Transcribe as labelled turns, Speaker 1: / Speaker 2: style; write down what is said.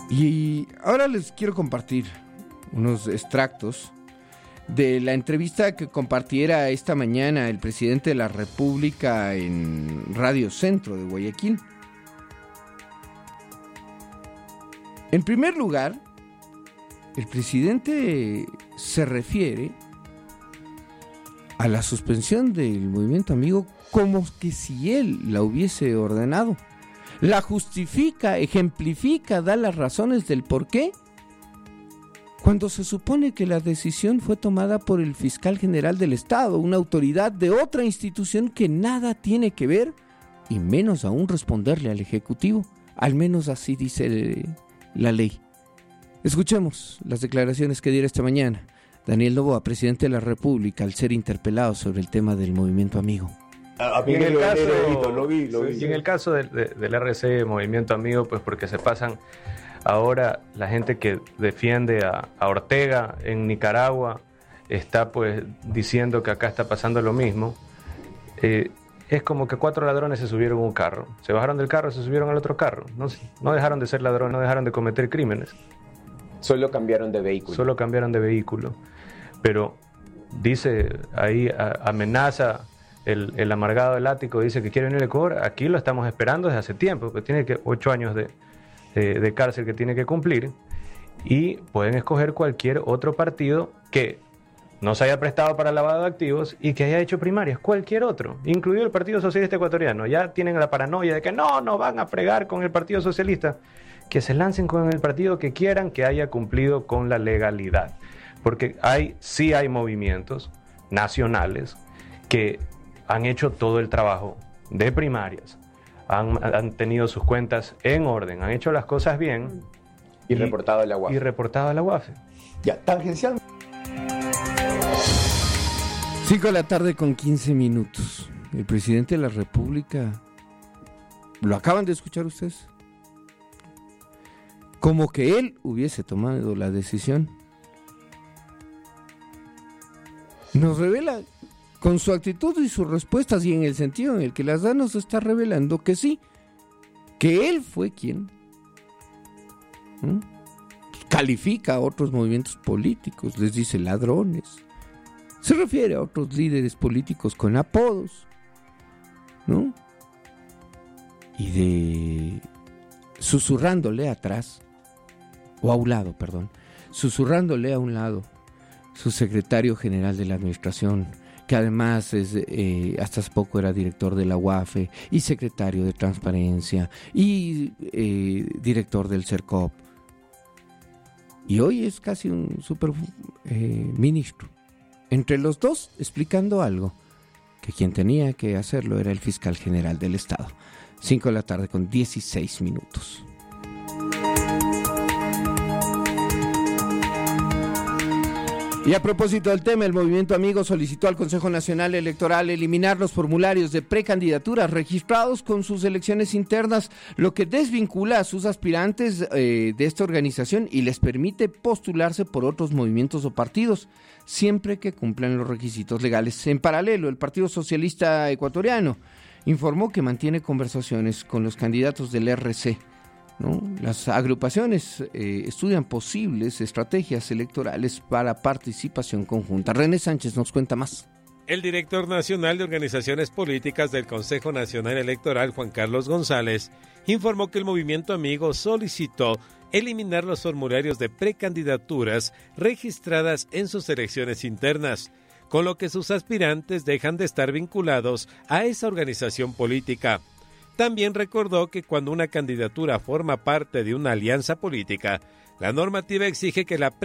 Speaker 1: Y ahora les quiero compartir unos extractos de la entrevista que compartiera esta mañana el presidente de la República en Radio Centro de Guayaquil. En primer lugar, el presidente se refiere a la suspensión del Movimiento Amigo como que si él la hubiese ordenado. La justifica, ejemplifica, da las razones del por qué, cuando se supone que la decisión fue tomada por el fiscal general del Estado, una autoridad de otra institución que nada tiene que ver, y menos aún responderle al Ejecutivo. Al menos así dice la ley. Escuchemos las declaraciones que diera esta mañana Daniel Noboa, presidente de la República, al ser interpelado sobre el tema del Movimiento Amigo.
Speaker 2: Y en el caso del RC, Movimiento Amigo, pues porque se pasan ahora la gente que defiende a Ortega en Nicaragua, está pues diciendo que acá está pasando lo mismo. Es como que 4 ladrones se subieron a un carro, se bajaron del carro, se subieron al otro carro, no dejaron de ser ladrones, no dejaron de cometer crímenes.
Speaker 3: Solo cambiaron de vehículo. Pero dice ahí, amenaza el amargado del ático, dice que quiere venir al Ecuador. Aquí lo estamos esperando desde hace tiempo, porque tiene 8 años de cárcel que tiene que cumplir, y pueden escoger cualquier otro partido que no se haya prestado para lavado de activos y que haya hecho primarias, cualquier otro, incluido el Partido Socialista Ecuatoriano. Ya tienen la paranoia de que no van a fregar con el Partido Socialista. Que se lancen con el partido que quieran, que haya cumplido con la legalidad. Porque sí hay movimientos nacionales que han hecho todo el trabajo de primarias, han tenido sus cuentas en orden, han hecho las cosas bien y reportado a la UAF.
Speaker 2: Ya, tangencial.
Speaker 1: 5 de la tarde con 15 minutos. El presidente de la República, ¿lo acaban de escuchar ustedes? Como que él hubiese tomado la decisión. Nos revela con su actitud y sus respuestas, y en el sentido en el que las da, nos está revelando que sí, que él fue quien califica a otros movimientos políticos, les dice ladrones, se refiere a otros líderes políticos con apodos, ¿no? Y de susurrándole atrás, o a un lado, perdón, susurrándole a un lado su secretario general de la administración, que además hasta hace poco era director de la UAFE y secretario de Transparencia y director del CERCOP, y hoy es casi un super ministro. Entre los dos explicando algo, que quien tenía que hacerlo era el fiscal general del Estado. 5 de la tarde con 16 minutos. Y a propósito del tema, el Movimiento Amigo solicitó al Consejo Nacional Electoral eliminar los formularios de precandidaturas registrados con sus elecciones internas, lo que desvincula a sus aspirantes de esta organización y les permite postularse por otros movimientos o partidos, siempre que cumplan los requisitos legales. En paralelo, el Partido Socialista Ecuatoriano informó que mantiene conversaciones con los candidatos del RC, ¿no? Las agrupaciones estudian posibles estrategias electorales para participación conjunta. René Sánchez nos cuenta más.
Speaker 4: El director nacional de organizaciones políticas del Consejo Nacional Electoral, Juan Carlos González, informó que el Movimiento Amigo solicitó eliminar los formularios de precandidaturas registradas en sus elecciones internas, con lo que sus aspirantes dejan de estar vinculados a esa organización política. También recordó que cuando una candidatura forma parte de una alianza política, la normativa exige que la